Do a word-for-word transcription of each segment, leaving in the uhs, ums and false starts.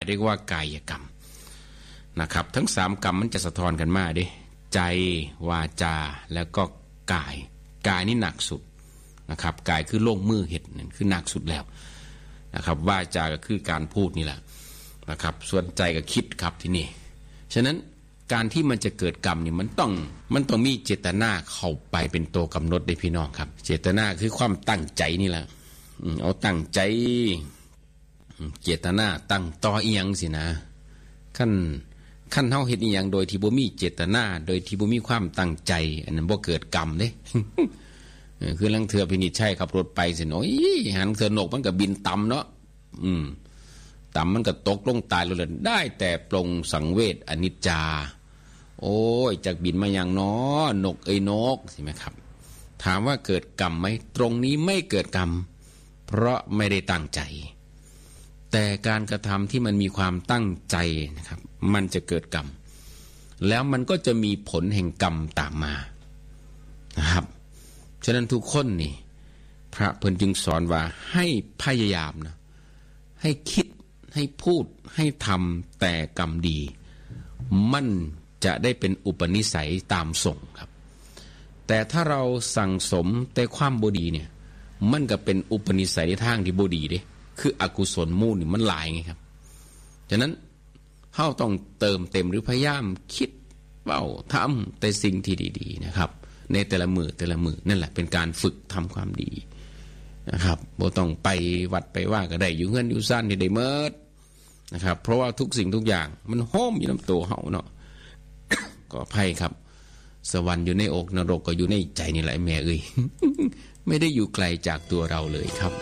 เรียกว่ากายกรรมนะครับทั้งสามกรรมมันจะสะท้อนกันมาดิใจวาจาแล้วก็กายกายนี่หนักสุดนะครับกายคือลงมือเฮ็ดนั่นคือหนักสุดแล้วนะครับวาจาก็คือการพูดนี่แหละนะครับส่วนใจก็คิดครับที่นี่ฉะนั้นการที่มันจะเกิดกรรมนี่มันต้องมันต้องมีเจตนาเข้าไปเป็นตัวกำหนดได้พี่น้องครับเจตนาคือความตั้งใจนี่แหละเอาตั้งใจเจตนาตั้งต่ออีหยังสินะขั้นขั้นเฮาเฮ็ดอีหยังโดยที่บ่มีเจตนาโดยที่บ่มีความตั้งใจอันนั้นบ่เกิดกรรมเด้ คือลังเทือพินิจใช่ขับรถไปสิโอ้ยหันเทือนกมันก็บินต่ำเนาะอืมต่ำมันก็ตกลงตายเลยได้แต่ปลงสังเวชอนิจจาโอ้ยจากบินมาอย่างน้อนกเอ้ยนกใช่ไหมครับถามว่าเกิดกรรมไหมตรงนี้ไม่เกิดกรรมเพราะไม่ได้ตั้งใจแต่การกระทำที่มันมีความตั้งใจนะครับมันจะเกิดกรรมแล้วมันก็จะมีผลแห่งกรรมตามมานะครับฉะนั้นทุกคนนี่พระเพิ่นจึงสอนว่าให้พยายามนะให้คิดให้พูดให้ทำแต่กรรมดีมันจะได้เป็นอุปนิสัยตามส่งครับแต่ถ้าเราสั่งสมแต่ความบ่ดีเนี่ยมันก็เป็นอุปนิสัยในทางที่บ่ดีเด้คืออกุศลมูลนี่มันหลายไงครับฉะนั้นเฮาต้องเติมเต็มหรือพยายามคิดเว้าทำแต่สิ่งที่ดีๆนะครับในแต่ละมือแต่ละมือนั่นแหละเป็นการฝึกทำความดีนะครับบ่ต้องไปวัดไปว่าก็ได้อยู่เฮือนอยู่ซ่านที่ได้เมิดนะครับเพราะว่าทุกสิ่งทุกอย่างมันโฮมอยู่ในตัวเฮาเนาะ ก็อภัยครับสวรรค์อยู่ในอกนรกก็อยู่ในใจนี่แหละแม่เอ้ย ไม่ได้อยู่ไกลจากตัวเราเลยครับ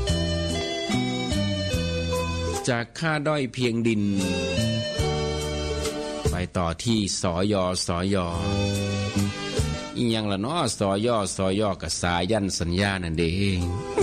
จากค่าด้อยเพียงดินไปต่อที่สยสยอีหยังล่ะเนาะสยสยกับสายันสัญญานั่นเอง